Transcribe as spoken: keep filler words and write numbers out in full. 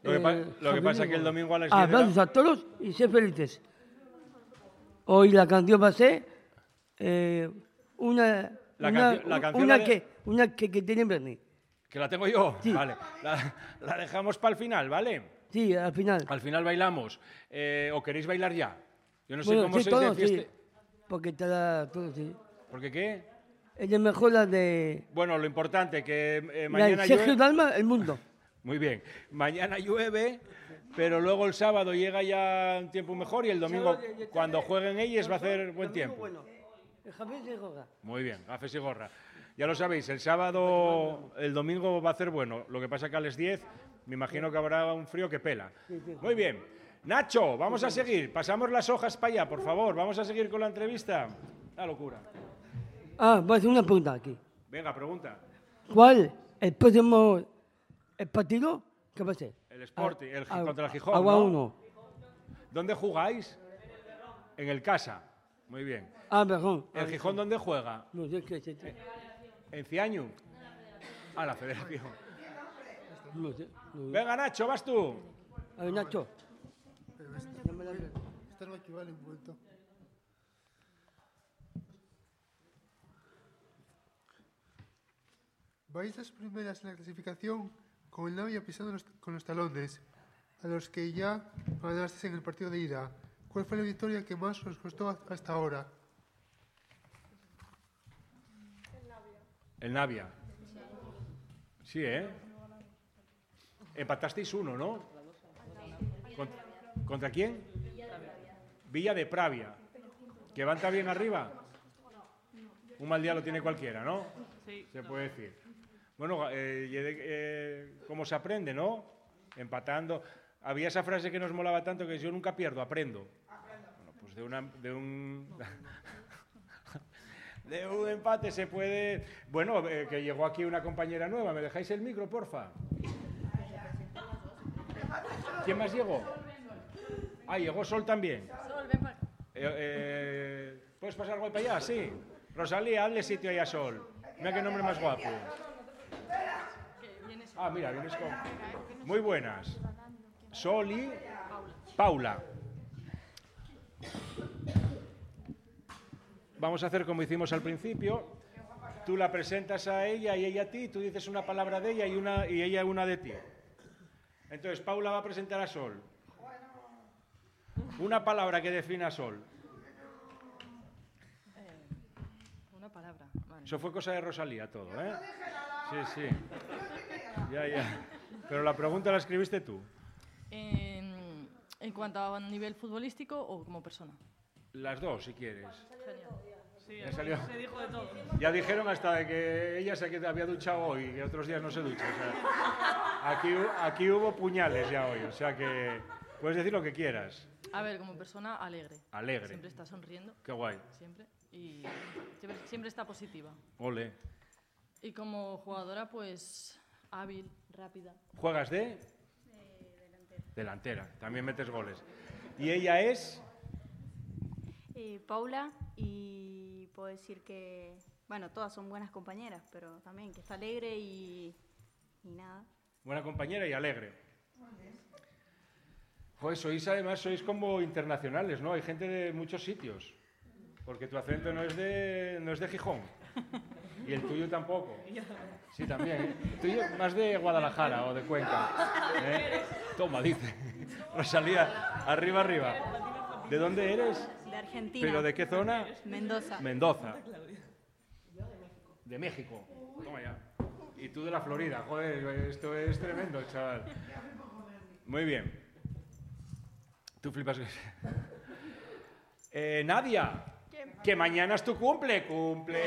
Lo que, pa Eh, lo que pasa es que el domingo a las diez... Aplausos a todos y ser felices. Hoy la canción va a ser eh, una, La una, canción- la canción una, la de- que, una que, que tiene Bernie. ¿Que la tengo yo? Sí. Vale. La, la dejamos para el final, ¿vale? Sí, al final. Al final bailamos. Eh, ¿O queréis bailar ya? Yo no sé Bueno, cómo sí, sois de todo, fiesta. sí. Porque te da todo, sí. ¿Por qué qué? Es de mejor la de... Bueno, lo importante, que eh, La mañana de Sergio llueve... Dalma, El Mundo. Muy bien. Mañana llueve, pero luego el sábado llega ya un tiempo mejor y el domingo, cuando jueguen ellos, va a hacer buen tiempo. Bueno, el Javier se juega. Muy bien, gafes y gorra. Ya lo sabéis, el sábado, el domingo va a ser bueno. Lo que pasa que a las diez me imagino que habrá un frío que pela. Muy bien. Nacho, vamos a seguir. Pasamos las hojas para allá, por favor. Vamos a seguir con la entrevista. La locura. Ah, voy a hacer una pregunta aquí. Venga, pregunta. ¿Cuál el próximo el partido? ¿Qué va a ser? El Sporting, el, Ah, contra el Gijón, Agua ¿no? uno. ¿Dónde jugáis? En el Casa. Muy bien. Ah, perdón. ¿El Gijón dónde juega? No sé qué es esto. En Ciañu. A la Federación. No sé. No sé. Venga, Nacho, vas tú. A ver, Nacho. Esta no equivale un momento. Vais las primeras en la clasificación con el Navia pisando los, con los talones, a los que ya ganasteis en el partido de ida. ¿Cuál fue la victoria que más os costó hasta ahora? El Navia. Sí, ¿eh? Empatasteis uno, ¿no? ¿Contra, ¿contra quién? Villa de Pravia. ¿Que van tan bien arriba? Un mal día lo tiene cualquiera, ¿no? Sí. Se puede decir. Bueno, eh, eh, ¿cómo se aprende, no? Empatando. Había esa frase que nos molaba tanto que yo nunca pierdo, aprendo. Bueno, pues de, una, de un... de un empate se puede... Bueno, eh, que llegó aquí una compañera nueva. ¿Me dejáis el micro, porfa? ¿Quién más llegó? Ah, llegó Sol también. Sol, ven para acá. Eh, eh, ¿Puedes pasar guay para allá? Sí. Rosalía, hazle sitio ahí a Sol. Mira qué nombre más guapo. Ah, mira, vienes con... Muy buenas. Sol y Paula. Vamos a hacer como hicimos al principio. Tú la presentas a ella y ella a ti. Tú dices una palabra de ella y, una, y ella una de ti. Entonces, Paula va a presentar a Sol. Una palabra que defina a Sol. Eh, una palabra. Vale. Eso fue cosa de Rosalía todo, ¿eh? Sí, sí. Ya, ya. Pero la pregunta la escribiste tú. En, en cuanto a nivel futbolístico o como persona. Las dos, si quieres. Genial. Sí, Ya salió. se dijo de todo. Ya dijeron hasta de que ella se que había duchado hoy y que otros días no se ducha. O sea, aquí, hu- aquí hubo puñales ya hoy. O sea que puedes decir lo que quieras. A ver, como persona, alegre. Alegre. Siempre está sonriendo. Qué guay. Siempre. Y siempre, siempre está positiva. Ole. Y como jugadora, pues hábil, rápida. ¿Juegas de? delantera. Delantera. También metes goles. ¿Y ella es? Eh, Paula, y puedo decir que, bueno, todas son buenas compañeras, pero también que está alegre y, y nada. Buena compañera y alegre. Joder, sois además, sois como internacionales, ¿no? Hay gente de muchos sitios. Porque tu acento no es de, no es de Gijón. Y el tuyo tampoco. Sí, también. ¿eh? El tuyo más de Guadalajara o de Cuenca. ¿eh? Toma, dice. Rosalía, arriba, arriba. ¿De dónde eres? De Argentina. ¿Pero de qué zona? Mendoza. Mendoza. De México. Toma ya. Y tú de la Florida. Joder, esto es tremendo, chaval. Muy bien. Tú flipas. Eh, Nadia, que mañana es tu cumple. Cumple.